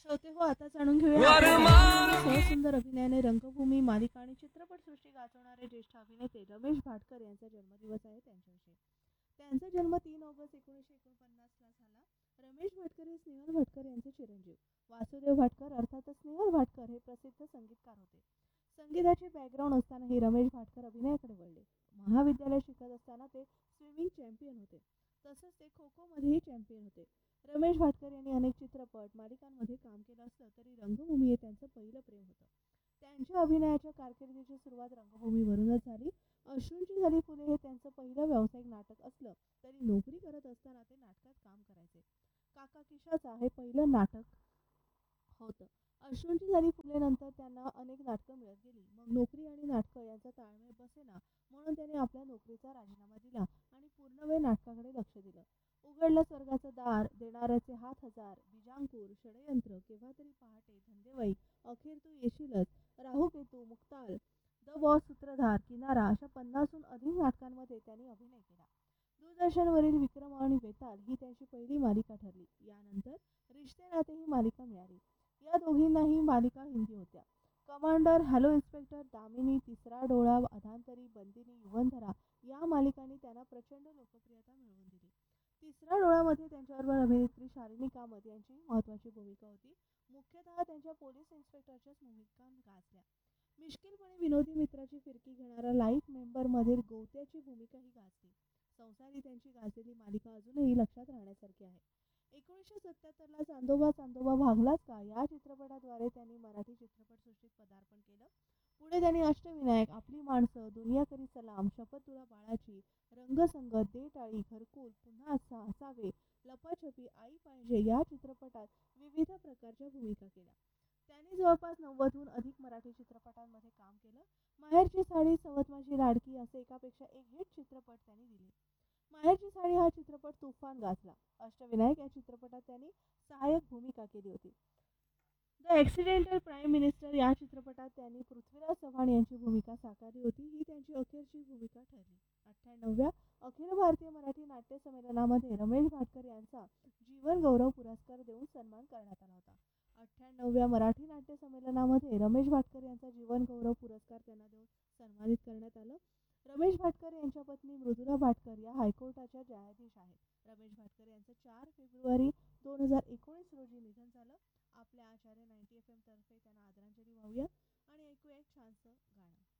श्रोते हो, आता जाणून घेऊया सुंदर अभिनयाने रंगभूमी मालिका आणि चित्रपटसृष्टी गाजवणारे ज्येष्ठ अभिनेते रमेश भाटकर यांचा जन्मदिवस आहे त्यांच्याविषयी. त्यांचा जन्म 3 ऑगस्ट 1949 ला झाला. रमेश भाटकर हे स्नेहल भाटकर यांचे चिरंजीव. वासुदेव भाटकर अर्थातच स्नेहल भाटकर हे प्रसिद्ध संगीतकार होते. संगीताची बॅकग्राऊंड असतानाही रमेश भाटकर अभिनयाकडे वळले. महाविद्यालयात शिकत असताना ते स्विमिंग चॅम्पियन होते. तसंच ते खो खो मध्येही चॅम्पियन होते. रमेश भाटकर यांनी अनेक चित्रपट मालिकांमध्ये काम केलं असलं तरी रंगभूमी हे त्यांचं पहिलं प्रेम होतं. त्यांच्या अभिनयाच्या कारकिर्दीची सुरुवात रंगभूमीवरूनच झाली. अश्रूंची झाली फुले हे त्यांचं पहिलं व्यावसायिक नाटक असलं तरी नोकरी करत असताना ते नाटकात काम करायचे. काका किशाचा हे पहिलं नाटक होतं. अश्रूंची झाली फुले नंतर त्यांना अनेक नाटकं मिळत गेली. मग नोकरी आणि नाटकं यांचा ताळमेळ बसेना म्हणून त्याने आपल्या नोकरीचा राजीनामा दिला आणि पूर्णवेळ नाटकाकडे लक्ष दिलं. उघडलं स्वर्गाचं दार, देणाऱ्याचे हात हजार, बीजांकुर, षडयंत्र, केव्हा तरी पहाटे, धंदेवाईक, अखेर तू येशीलच, राहूकेतू, मुक्ताल, द बॉस, सूत्रधार, किनारा अशा 50हून अधिक नाटकांमध्ये त्यांनी अभिनय केला. दूरदर्शनवरील विक्रम आणि बेताल ही त्यांची पहिली मालिका ठरली. यानंतर रिश्ते नाते ही मालिका मिळाली. या दोघींनाही मालिका हिंदी होत्या. कमांडर, हॅलो इन्स्पेक्टर, दामिनी, तिसरा डोळा, अधांतरी, बंदिनी, युवंधरा या मालिकांनी त्यांना प्रचंड लोकप्रियता मिळवून दिली. तिसऱ्या डोळ्यामध्ये त्यांच्याबरोबर अभिनेत्री शालिनी कामत यांची महत्त्वाची भूमिका होती. मुख्यतः त्यांच्या पोलीस इन्स्पेक्टरच्याच भूमिका गाजल्या. मिश्किलपणे विनोदी मित्राची फिरकी घेणारा लाईफ मेंबरमधील गौत्याची भूमिकाही गाजली. संसारी त्यांची गाजलेली मालिका अजूनही लक्षात राहण्यासारखी आहे. 1977ला चांदोबा चांदोबा भागलाच का या चित्रपटाद्वारे त्यांनी मराठी चित्रपटसृष्टीत पदार्पण केलं. पुढे त्यांनी अष्टविनायक, आपली माणसं, दुनिया करी सलाम, शपथ तुला बाळाची, रंगसंगत, दे टाळी, घरकुल, पुन्हा असावे, लपाछपी, आई पाहिजे या चित्रपटात विविध प्रकारच्या भूमिका केल्या. त्यांनी जवळपास 90हून अधिक मराठी चित्रपटांमध्ये काम केलं. माहेरची साडी, सवत माझी लाडकी असे एकापेक्षा एक हिट चित्रपट त्यांनी दिले. माहेरची साडी हा चित्रपट तुफान गाजला. अष्टविनायक या चित्रपटात त्यांनी सहाय्यक भूमिका केली होती. द ॲक्सिडेंटल प्राईम मिनिस्टर या चित्रपटात त्यांनी पृथ्वीराज चव्हाण यांची भूमिका साकारली होती. ही त्यांची अखेरची भूमिका ठरली. 98व्या अखिल भारतीय मराठी नाट्य संमेलनामध्ये रमेश भाटकर यांचा जीवन गौरव पुरस्कार देऊन सन्मान करण्यात आला होता. 98व्या मराठी नाट्य संमेलनामध्ये रमेश भाटकर यांचा जीवन गौरव पुरस्कार त्यांना देऊन सन्मानित करण्यात आलं. रमेश भाटकर यांच्या पत्नी मृदुला भाटकर या हायकोर्टाच्या न्यायाधीश आहेत. रमेश भाटकर यांचं 4 फेब्रुवारी 2019 रोजी निधन झालं. आपल्या आचार्य 90 FM तर्फे त्यांना आदरांजली वाहूया आणि ऐकूया एक छानसं गाणं.